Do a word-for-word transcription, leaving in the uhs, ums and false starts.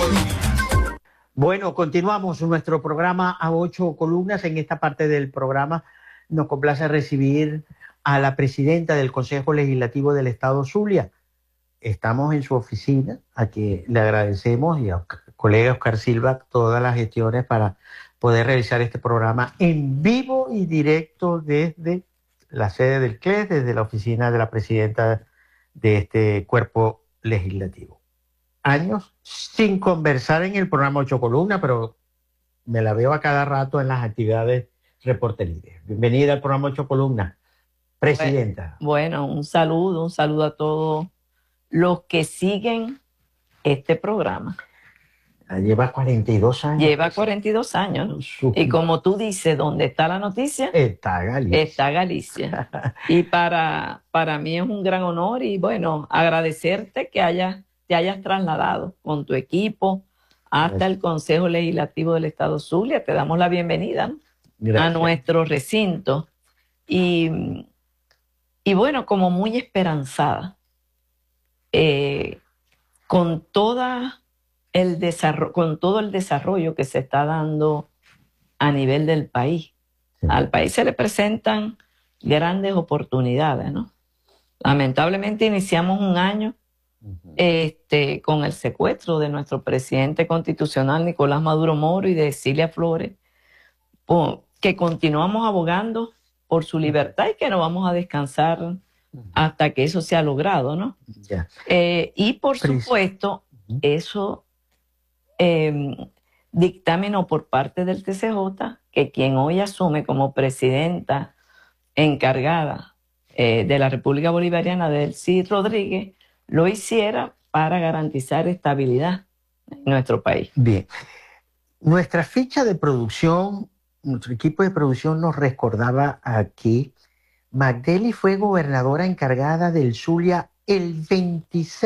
Bueno, continuamos nuestro programa a ocho columnas. En esta parte del programa nos complace recibir a la presidenta del Consejo Legislativo del Estado Zulia. Estamos en su oficina, a que le agradecemos, y al colega Oscar Silva todas las gestiones para poder realizar este programa en vivo y directo desde la sede del C L E S, desde la oficina de la presidenta de este cuerpo legislativo. Años sin conversar en el programa Ocho Columnas, pero me la veo a cada rato en las actividades reporteriles. Bienvenida al programa Ocho Columnas, presidenta. Bueno, un saludo, un saludo a todos los que siguen este programa. Lleva cuarenta y dos años. Lleva cuarenta y dos años. Su... Y como tú dices, ¿dónde está la noticia? Está Galicia. Está Galicia. Y para, para mí es un gran honor y bueno, agradecerte que hayas, te hayas trasladado con tu equipo hasta Gracias. El Consejo Legislativo del Estado Zulia. Te damos la bienvenida, ¿no? a nuestro recinto. Y, y bueno, como muy esperanzada, eh, con toda... El desarrollo, con todo el desarrollo que se está dando a nivel del país. Sí. Al país se le presentan grandes oportunidades, ¿no? Lamentablemente iniciamos un año uh-huh. este, con el secuestro de nuestro presidente constitucional, Nicolás Maduro Moro, y de Cilia Flores, por, que continuamos abogando por su libertad y que no vamos a descansar uh-huh. hasta que eso sea logrado, ¿no? Yeah. Eh, y por Please. supuesto, uh-huh. eso... Eh, dictaminó por parte del T C J que quien hoy asume como presidenta encargada eh, de la República Bolivariana, Delcy Rodríguez, lo hiciera para garantizar estabilidad en nuestro país. Bien. Nuestra ficha de producción, nuestro equipo de producción nos recordaba aquí, Magdeli fue gobernadora encargada del Zulia el veintiséis